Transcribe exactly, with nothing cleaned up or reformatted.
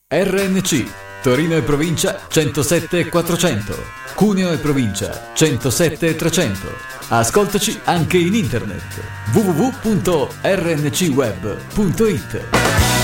R N C, Torino e provincia centosette e quattrocento, Cuneo e provincia centosette e trecento. Ascoltaci anche in internet w w w punto r n c web punto i t.